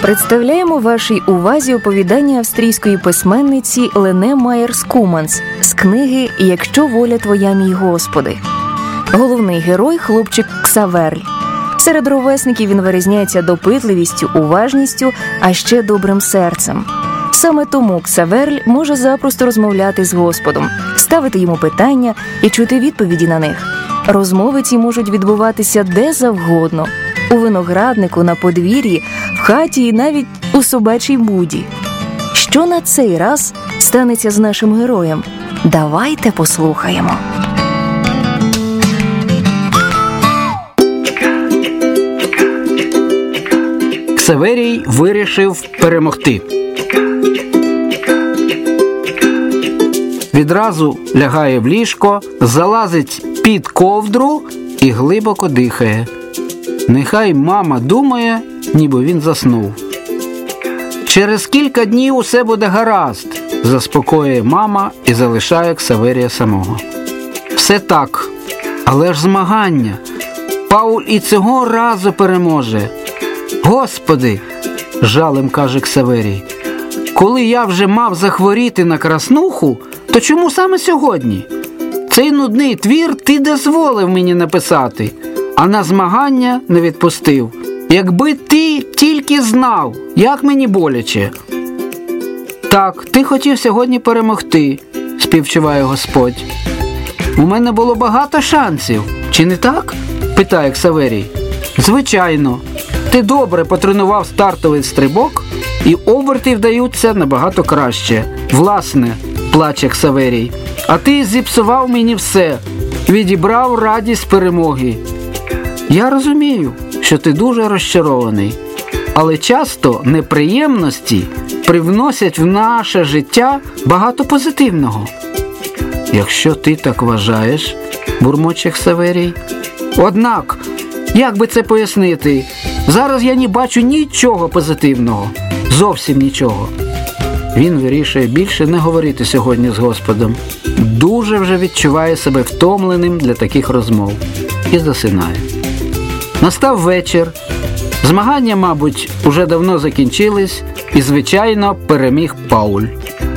Представляємо вашій увазі оповідання австрійської письменниці Лене Майєрс-Куманс з книги «Якщо воля твоя, мій Господи». Головний герой – хлопчик Ксаверль. Серед ровесників він вирізняється допитливістю, уважністю, а ще добрим серцем. Саме тому Ксаверль може запросто розмовляти з Господом, ставити йому питання і чути відповіді на них. Розмови ці можуть відбуватися де завгодно – у винограднику, на подвір'ї, в хаті і навіть у собачій буді. Що на цей раз станеться з нашим героєм? Давайте послухаємо. Ксаверій вирішив перемогти. Відразу лягає в ліжко, залазить під ковдру і глибоко дихає. Нехай мама думає, ніби він заснув. Через кілька днів усе буде гаразд, заспокоює мама і залишає Ксаверія самого. Все так, але ж змагання. Пауль і цього разу переможе. Господи, жалем каже Ксаверій, коли я вже мав захворіти на краснуху, то чому саме сьогодні? Цей нудний твір ти дозволив мені написати, а на змагання не відпустив. Якби ти тільки знав, як мені боляче. Так, ти хотів сьогодні перемогти, співчуває Господь. У мене було багато шансів, чи не так? Питає Ксаверій. Звичайно. Ти добре потренував стартовий стрибок, і оберти вдаються набагато краще. Власне, плаче Ксаверій, а ти зіпсував мені все, відібрав радість перемоги. Я розумію, що ти дуже розчарований, але часто неприємності привносять в наше життя багато позитивного. Якщо ти так вважаєш, бурмоче Ксаверій. Однак, як би це пояснити? Зараз я не бачу нічого позитивного. Зовсім нічого. Він вирішує більше не говорити сьогодні з Господом. Дуже вже відчуває себе втомленим для таких розмов. І засинає. Настав вечір. Змагання, мабуть, уже давно закінчились. І, звичайно, переміг Пауль.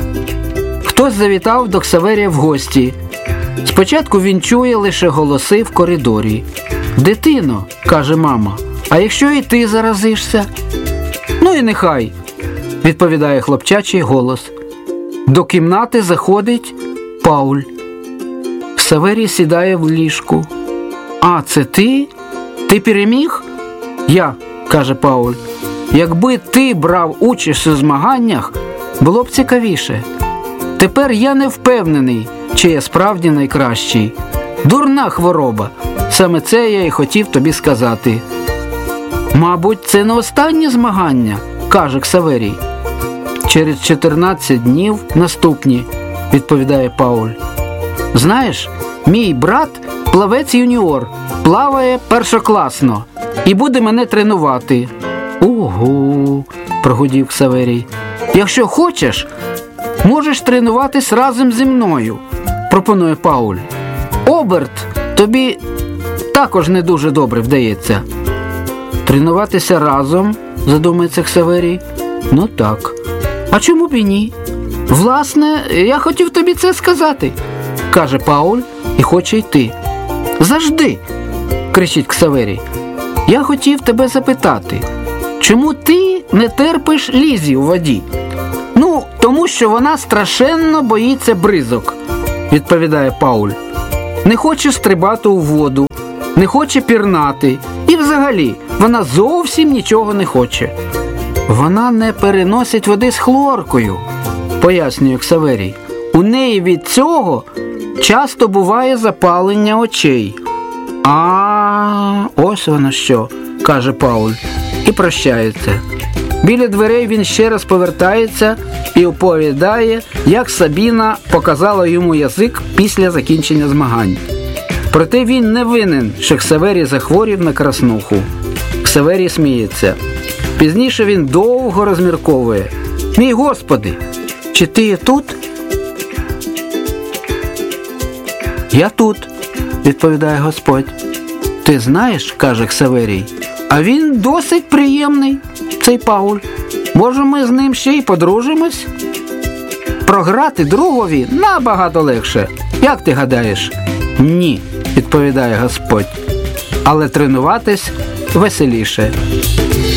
Хтось завітав до Ксаверія в гості. Спочатку він чує лише голоси в коридорі. «Дитино», – каже мама, – «а якщо і ти заразишся?» «Ну і нехай», – відповідає хлопчачий голос. До кімнати заходить Пауль. Ксаверій сідає в ліжку. «А, це ти? Ти переміг?» «Я», – каже Пауль. «Якби ти брав участь у змаганнях, було б цікавіше. Тепер я не впевнений, чи я справді найкращий. Дурна хвороба. Саме це я і хотів тобі сказати». «Мабуть, це не останнє змагання», – каже Ксаверій. «Через 14 днів наступні», – відповідає Пауль. «Знаєш, мій брат – плавець-юніор, плаває першокласно і буде мене тренувати». «Ого», – прогудів Ксаверій. «Якщо хочеш, можеш тренуватись разом зі мною», – пропонує Пауль. «Оберт тобі також не дуже добре вдається». «Тренуватися разом?» – задумається Ксаверій. «Ну так. А чому б і ні?» «Власне, я хотів тобі це сказати», – каже Пауль і хоче йти. «Завжди!» – кричить Ксаверій. «Я хотів тебе запитати, чому ти не терпиш Лізі у воді?» «Ну, тому що вона страшенно боїться бризок», – відповідає Пауль. «Не хоче стрибати у воду, не хоче пірнати, і взагалі вона зовсім нічого не хоче». «Вона не переносить води з хлоркою», – пояснює Ксаверій. «У неї від цього часто буває запалення очей». «А, ось воно що», – каже Пауль і прощається. Біля дверей він ще раз повертається і оповідає, як Сабіна показала йому язик після закінчення змагань. Проте він не винен, що Ксаверій захворів на краснуху. Ксаверій сміється. Пізніше він довго розмірковує. «Мій Господи, чи ти є тут?» «Я тут», – відповідає Господь. «Ти знаєш, – каже Ксаверій, – а він досить приємний, цей Пауль». Може, ми з ним ще й подружимось? Програти другові набагато легше. Як ти гадаєш? Ні, відповідає Господь. Але тренуватись веселіше.